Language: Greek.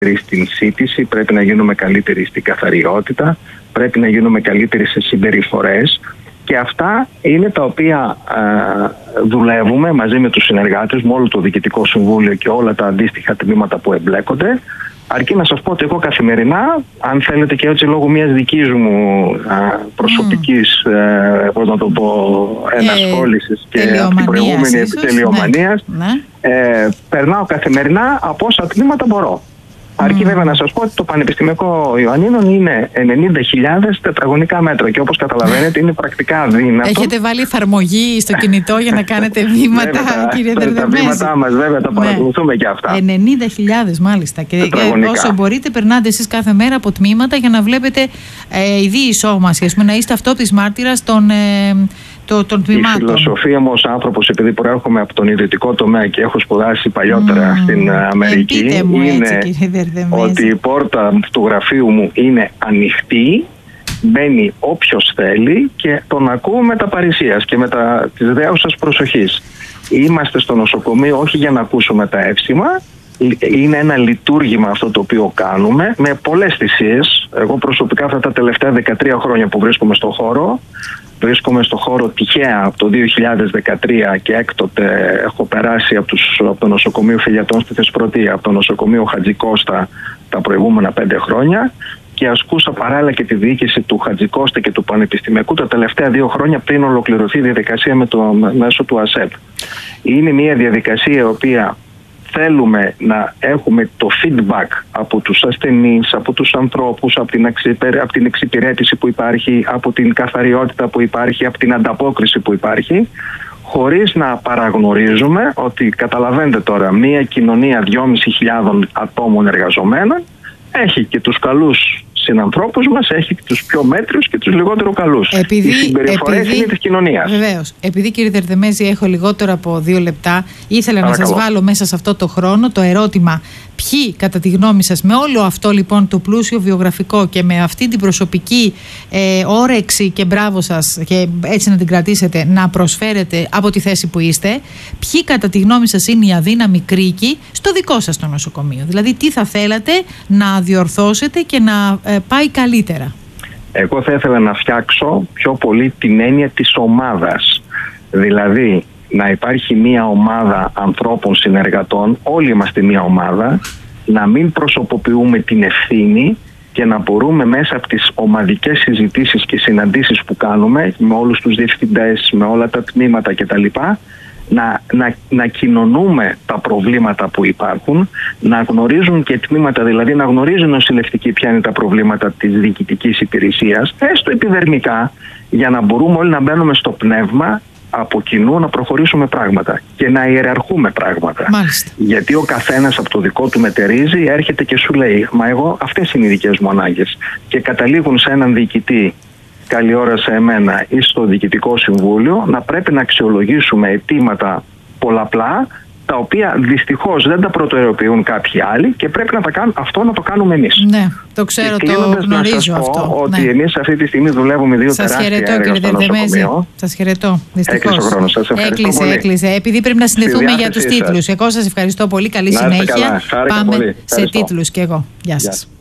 στην σύντηση, πρέπει να γίνουμε καλύτεροι στην καθαριότητα, πρέπει να γίνουμε καλύτεροι σε συμπεριφορές. Και αυτά είναι τα οποία δουλεύουμε μαζί με τους συνεργάτες, με όλο το Διοικητικό Συμβούλιο και όλα τα αντίστοιχα τμήματα που εμπλέκονται. Αρκεί να σας πω ότι εγώ καθημερινά, αν θέλετε και έτσι λόγω μιας δικής μου προσωπικής, πώς να το πω, ενασχόλησης και από την προηγούμενη επιτελειομανίας, περνάω καθημερινά από όσα τμήματα μπορώ. Αρκεί βέβαια να σας πω ότι το Πανεπιστημιακό Ιωαννίνων είναι 90.000 τετραγωνικά μέτρα και όπως καταλαβαίνετε είναι πρακτικά αδύνατο. Έχετε βάλει εφαρμογή στο κινητό για να κάνετε βήματα, κύριε Δερδεμέζη? Τα βήματά μας βέβαια τα παρακολουθούμε και αυτά. 90.000 μάλιστα. Και όσο μπορείτε περνάτε εσείς κάθε μέρα από τμήματα για να βλέπετε η διεισόμαση, να είστε αυτόπτης μάρτυρας των τμήματων. Η φιλοσοφία μου ως άνθρωπος, επειδή προέρχομαι από τον ιδιωτικό τομέα και έχω σπουδάσει παλιότερα στην Αμερική, είναι ότι η πόρτα του γραφείου μου είναι ανοιχτή, μπαίνει όποιος θέλει και τον ακούω με τα παρησίας και με της δέουσας προσοχής. Είμαστε στο νοσοκομείο όχι για να ακούσουμε τα εύσημα, είναι ένα λειτουργήμα αυτό το οποίο κάνουμε με πολλές θυσίες. Εγώ προσωπικά αυτά τα τελευταία 13 χρόνια που βρίσκομαι στο χώρο τυχαία από το 2013 και έκτοτε έχω περάσει από το νοσοκομείο Φελιατών στη Θεσπρωτεία, από το νοσοκομείο Χατζικώστα τα προηγούμενα 5 χρόνια και ασκούσα παράλληλα και τη διοίκηση του Χατζικώστα και του Πανεπιστημιακού τα τελευταία 2 χρόνια πριν ολοκληρωθεί η διαδικασία μέσω του ΑΣΕΠ. Είναι μια διαδικασία η οποία θέλουμε να έχουμε το feedback από τους ασθενείς, από τους ανθρώπους, από την εξυπηρέτηση που υπάρχει, από την καθαριότητα που υπάρχει, από την ανταπόκριση που υπάρχει, χωρίς να παραγνωρίζουμε ότι, καταλαβαίνετε τώρα, μια κοινωνία 2.500 ατόμων εργαζομένων έχει και τους καλούς συνανθρώπους μας, έχει τους πιο μέτριους και τους λιγότερο καλούς. Οι συμπεριφορές είναι της κοινωνίας. Βεβαίως. Επειδή, κύριε Δερδεμέζη, έχω λιγότερο από 2 λεπτά, ήθελα να σας βάλω μέσα σε αυτό το χρόνο το ερώτημα: ποιοι, κατά τη γνώμη σας, με όλο αυτό λοιπόν το πλούσιο βιογραφικό και με αυτή την προσωπική όρεξη και μπράβο σας, και έτσι να την κρατήσετε, να προσφέρετε από τη θέση που είστε, ποιοι, κατά τη γνώμη σας, είναι οι αδύναμοι κρίκοι στο δικό σας το νοσοκομείο? Δηλαδή, τι θα θέλατε να διορθώσετε και να πάει καλύτερα? Εγώ θα ήθελα να φτιάξω πιο πολύ την έννοια της ομάδας. Δηλαδή, να υπάρχει μια ομάδα ανθρώπων συνεργατών, όλοι είμαστε μια ομάδα, να μην προσωποποιούμε την ευθύνη και να μπορούμε μέσα από τις ομαδικές συζητήσεις και συναντήσεις που κάνουμε με όλους τους διευθυντές, με όλα τα τμήματα κτλ. Να κοινωνούμε τα προβλήματα που υπάρχουν, να γνωρίζουν και τμήματα, δηλαδή να γνωρίζουν οι νοσηλευτικοί ποια είναι τα προβλήματα της διοικητικής υπηρεσίας, έστω επιδερμικά, για να μπορούμε όλοι να μπαίνουμε στο πνεύμα από κοινού να προχωρήσουμε πράγματα και να ιεραρχούμε πράγματα. Μάλιστα. Γιατί ο καθένας από το δικό του μετερίζει, έρχεται και σου λέει: μα εγώ αυτές είναι οι δικές μου ανάγκες. Και καταλήγουν σε έναν διοικητή, καλή ώρα σε εμένα ή στο Διοικητικό Συμβούλιο, να πρέπει να αξιολογήσουμε αιτήματα πολλαπλά, τα οποία δυστυχώς δεν τα προτεραιοποιούν κάποιοι άλλοι και πρέπει αυτό να το κάνουμε εμείς. Ναι, το ξέρω, το γνωρίζω αυτό. Να σας πω ότι εμείς αυτή τη στιγμή δουλεύουμε 2 τεράστια έργα στο νοσοκομείο. Σας χαιρετώ. Έκλεισε ο χρόνος. Σας ευχαριστώ πολύ. Έκλεισε. Επειδή πρέπει να συνδεθούμε για τους τίτλους. Εγώ σας ευχαριστώ πολύ. Καλή συνέχεια. Πάμε σε τίτλους κι εγώ. Γεια σας.